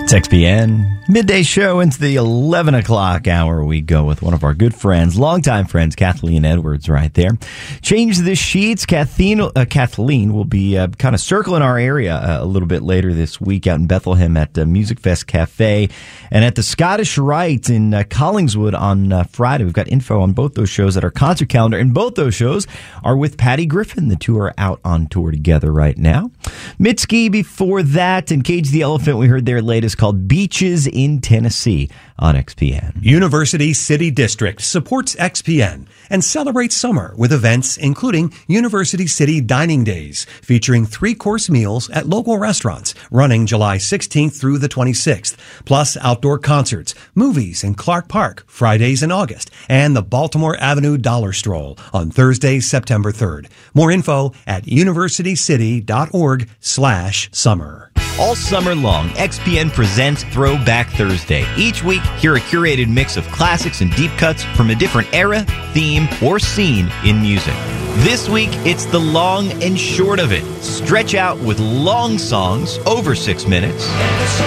It's XPN, midday show into the 11 o'clock hour. We go with one of our good friends, longtime friends, Kathleen Edwards right there. Change the sheets. Kathleen will be kind of circling our area a little bit later this week out in Bethlehem at Music Fest Cafe and at the Scottish Rite in Collingswood on Friday. We've got info on both those shows at our concert calendar, and both those shows are with Patty Griffin. The two are out on tour together right now. Mitski before that, and Cage the Elephant, we heard their latest called Beaches in Tennessee on XPN. University City District supports XPN and celebrates summer with events including University City Dining Days, featuring 3-course meals at local restaurants running July 16th through the 26th, plus outdoor concerts, movies in Clark Park Fridays in August, and the Baltimore Avenue Dollar Stroll on Thursday, September 3rd. More info at universitycity.org/summer. All summer long, XPN presents Throwback Thursday. Each week, hear a curated mix of classics and deep cuts from a different era, theme, or scene in music. This week, it's the long and short of it. Stretch out with long songs over 6 minutes.